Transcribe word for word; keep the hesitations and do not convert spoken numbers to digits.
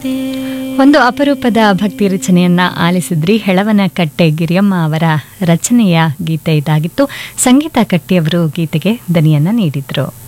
ಒಂದು ಅಪರೂಪದ ಭಕ್ತಿ ರಚನೆಯನ್ನ ಆಲಿಸಿದ್ರಿ. ಹೆಳವನಕಟ್ಟೆ ಗಿರಿಯಮ್ಮ ಅವರ ರಚನೆಯ ಗೀತೆ ಇದಾಗಿತ್ತು. ಸಂಗೀತ ಕಟ್ಟಿಯವರು ಗೀತೆಗೆ ದನಿಯನ್ನ ನೀಡಿದ್ರು.